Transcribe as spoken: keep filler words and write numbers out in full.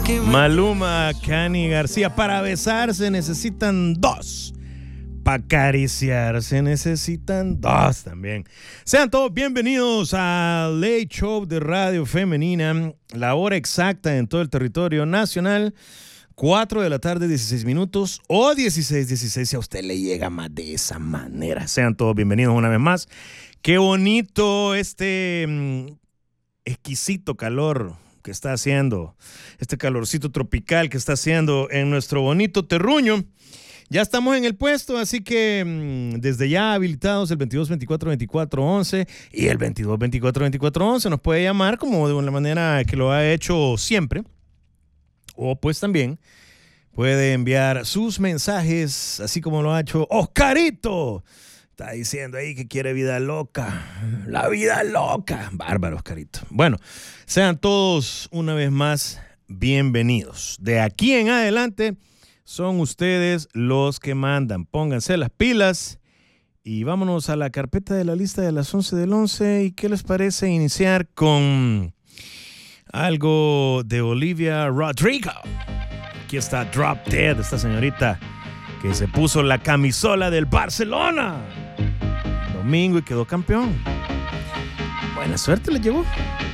Maluma, Cani García. Para besarse necesitan dos. Para acariciar se necesitan dos también. Sean todos bienvenidos al Late Show de Radio Femenina. La hora exacta en todo el territorio nacional. cuatro de la tarde, dieciséis minutos. O dieciséis, dieciséis si a usted le llega más de esa manera. Sean todos bienvenidos una vez más. Qué bonito este mmm, exquisito calor que está haciendo. Este calorcito tropical que está haciendo en nuestro bonito terruño. Ya estamos en el puesto, así que mmm, desde ya habilitados el veintidós veinticuatro veinticuatro once y el veintidós veinticuatro veinticuatro once nos puede llamar como de una manera que lo ha hecho siempre. O pues también puede enviar sus mensajes, así como lo ha hecho Oscarito. Está diciendo ahí que quiere vida loca. La vida loca. Bárbaro, Oscarito. Bueno, sean todos una vez más bienvenidos. De aquí en adelante son ustedes los que mandan. Pónganse las pilas y vámonos a la carpeta de la lista de las once del once. ¿Y qué les parece iniciar con algo de Olivia Rodrigo? Aquí está Drop Dead, esta señorita que se puso la camisola del Barcelona domingo y quedó campeón. Buena suerte le llevó.